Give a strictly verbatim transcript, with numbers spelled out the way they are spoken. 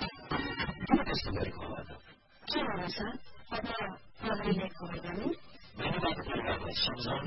किन त्यस्तो गरेको होला त? के होला सर? अब प्रहरीले खबर गर्ने? मैले बाटो परिवारलाई सम्झाउन